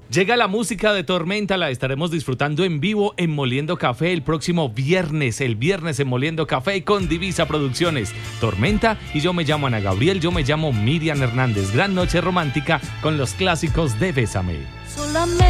Llega la música de Tormenta, la estaremos disfrutando en vivo en Moliendo Café el próximo viernes, el viernes en Moliendo Café con Divisa Producciones. Tormenta y yo me llamo Ana Gabriel, yo me llamo Miriam Hernández. Gran noche romántica con los clásicos de Bésame. Solamente